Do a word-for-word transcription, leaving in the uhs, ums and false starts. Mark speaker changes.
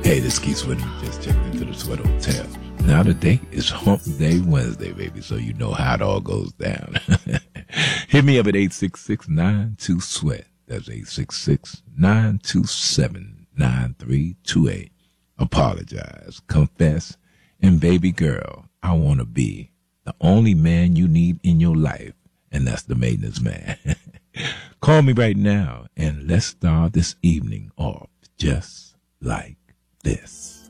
Speaker 1: Hey, this Keith Sweat. You just checked into the Sweat Hotel. Now the day is Hump Day Wednesday, baby, so you know how it all goes down. Hit me up at eight six six, nine two, sweat. That's eight six six, nine two seven, nine three two eight. Apologize, confess, and baby girl, I want to be the only man you need in your life, and that's the maintenance man. Call me right now, and let's start this evening off just like this.